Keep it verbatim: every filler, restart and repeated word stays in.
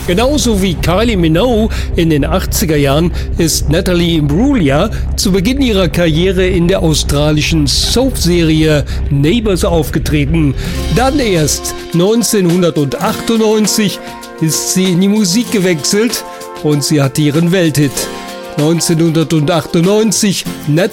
Genauso wie Kylie Minogue in den achtziger Jahren ist Natalie Imbruglia zu Beginn ihrer Karriere in der australischen Soap-Serie Neighbours aufgetreten. Dann erst neunzehnhundertachtundneunzig ist sie in die Musik gewechselt und sie hatte ihren Welthit. neunzehnhundertachtundneunzig Nat